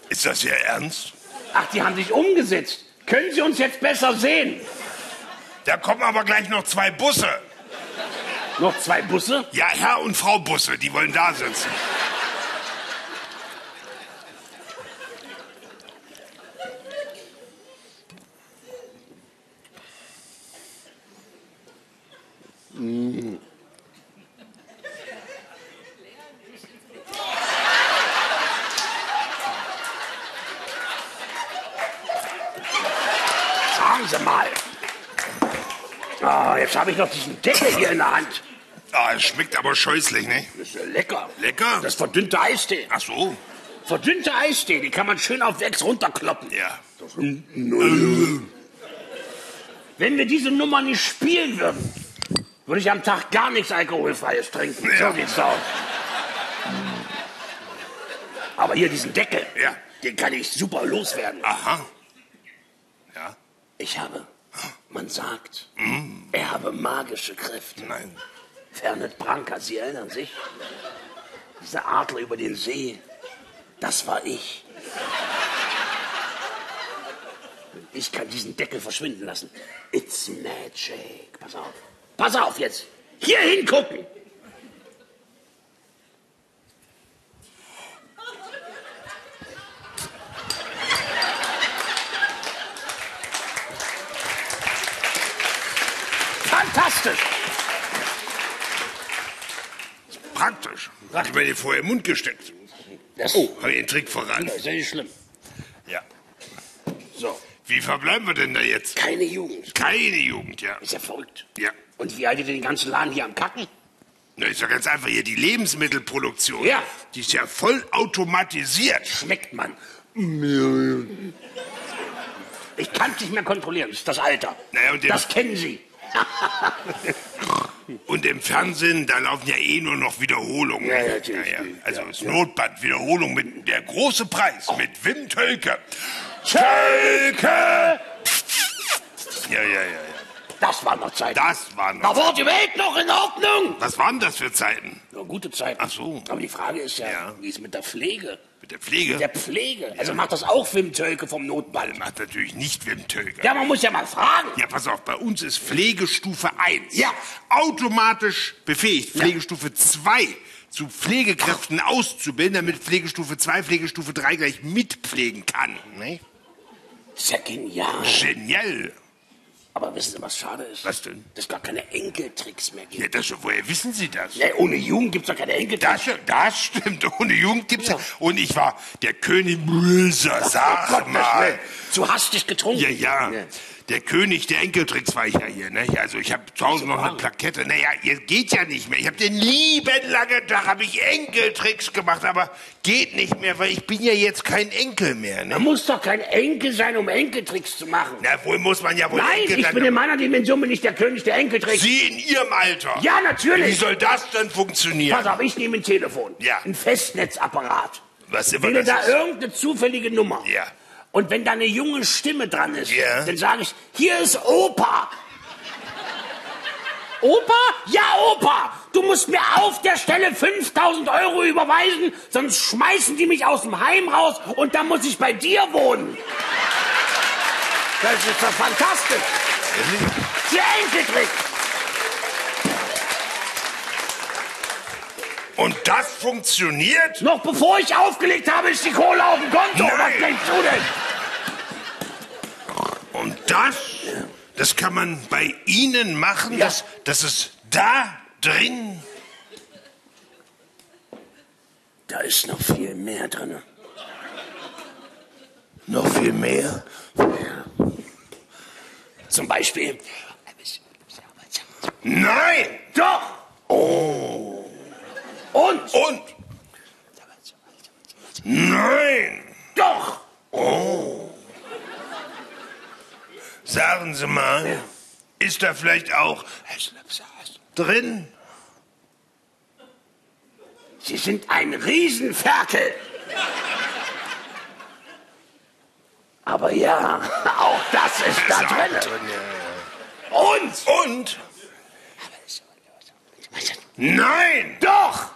Ist das Ihr Ernst? Ach, die haben sich umgesetzt. Können Sie uns jetzt besser sehen? Da kommen aber gleich noch 2 Busse. Noch 2 Busse? Ja, Herr und Frau Busse, die wollen da sitzen. Sagen Sie mal. Ah, jetzt habe ich noch diesen Deckel hier in der Hand. Ah, es schmeckt aber scheußlich, ne? Das ist ja lecker. Lecker? Das ist verdünnte Eistee. Ach so. Verdünnte Eistee, die kann man schön auf 6 runterkloppen. Ja. Wenn wir diese Nummer nicht spielen würden, würde ich am Tag gar nichts Alkoholfreies trinken. Ja. So sieht's aus. Aber hier diesen Deckel, Ja. den kann ich super loswerden. Aha. Ja. Man sagt, er habe magische Kräfte. Nein. Fernet Branca, Sie erinnern sich? Dieser Adler über den See, das war ich. Ich kann diesen Deckel verschwinden lassen. It's magic. Pass auf. Pass auf jetzt. Hier hingucken. Fantastisch. Praktisch. Hat mir den vorher im Mund gesteckt. Oh, habe ich den Trick verraten. Das ist ja nicht schlimm. Ja. So. Wie verbleiben wir denn da jetzt? Keine Jugend. Keine Jugend, ja. Ist ja verrückt. Ja. Und wie haltet ihr den ganzen Laden hier am Kacken? Na, ist ja ganz einfach hier die Lebensmittelproduktion. Ja. Die ist ja voll automatisiert. Schmeckt man. Ich kann es nicht mehr kontrollieren. Das ist das Alter. Naja, und das kennen Sie. Und im Fernsehen, da laufen ja eh nur noch Wiederholungen. Ja, natürlich. Ja. Also das Notband, Wiederholung mit der große Preis, mit Wim Tölke. Tölke! Ja. Das war noch Zeit. Das waren Da noch. war die Welt noch in Ordnung. Was waren das für Zeiten? Ja, gute Zeiten. Ach so. Aber die Frage ist ja, Ja. wie ist mit der Pflege? Mit der Pflege? Mit der Pflege. Also macht das auch Wim Tölke vom Notband? Macht natürlich nicht Wim Tölke. Ja, man muss ja mal fragen. Ja, pass auf, bei uns ist Pflegestufe 1. Ja. Automatisch befähigt. Pflegestufe 2 zu Pflegekräften auszubilden, damit Pflegestufe 2, Pflegestufe 3 gleich mitpflegen kann. Ne? Das ist ja genial. Genial. Aber wissen Sie, was schade ist? Was denn? Dass es gar keine Enkeltricks mehr gibt. Ja, woher wissen Sie das? Nee, ohne Jugend gibt es doch keine Enkeltricks. Das stimmt, ohne Jugend gibt's ja. Und ich war der König Böser, sag mal. Zu hastig getrunken. Ja. Der König der Enkeltricks war ich ja hier, ne? Also ich habe zu Hause noch eine Plakette. Naja, jetzt geht ja nicht mehr. Ich habe den lieben langen Tag habe ich Enkeltricks gemacht, aber geht nicht mehr, weil ich bin ja jetzt kein Enkel mehr, ne? Man muss doch kein Enkel sein, um Enkeltricks zu machen. Na, wohl muss man ja wohl Nein, Enkel ich sein. bin in meiner Dimension bin ich der König der Enkeltricks. Sie in Ihrem Alter? Ja, natürlich. Wie soll das denn funktionieren? Pass auf, ich nehme ein Telefon. Ja. Ein Festnetzapparat. Was immer Wähle das da ist. irgendeine zufällige Nummer. Ja. Und wenn da eine junge Stimme dran ist, Ja. dann sage ich, hier ist Opa. Opa? Ja, Opa. Du musst mir auf der Stelle 5.000 € überweisen, sonst schmeißen die mich aus dem Heim raus und dann muss ich bei dir wohnen. Das ist doch fantastisch. Der Enkeltrick. Und das funktioniert? Noch bevor ich aufgelegt habe, ist die Kohle auf dem Konto. Nein. Was denkst du denn? Und das kann man bei Ihnen machen, Ja. dass es da drin... Da ist noch viel mehr drin. Noch viel mehr? Ja. Zum Beispiel. Nein! Doch! Oh! Und? Und? Nein! Doch! Oh! Sagen Sie mal, ist da vielleicht auch drin? Sie sind ein Riesenferkel. Aber ja, auch das ist da auch drin. ja. Und? Und? Nein! Doch!